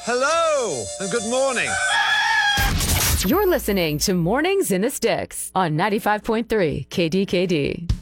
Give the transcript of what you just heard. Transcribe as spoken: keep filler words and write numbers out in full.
Hello and good morning. You're listening to Mornings in the Sticks on ninety-five point three K D K D.